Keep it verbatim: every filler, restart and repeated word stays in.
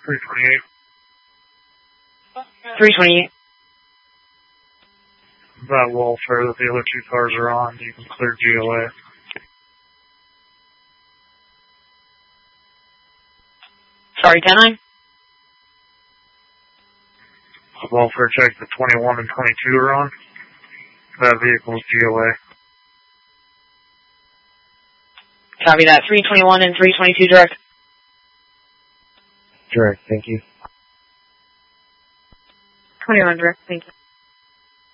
three twenty-eight. three twenty-eight. That welfare that the other two cars are on, you can clear G L A. Sorry, ten nine? Welfare check the twenty-one and twenty-two are on. That vehicle's G L A. Copy that. three twenty-one and three twenty-two direct. Direct, thank you. twenty-one direct, thank you.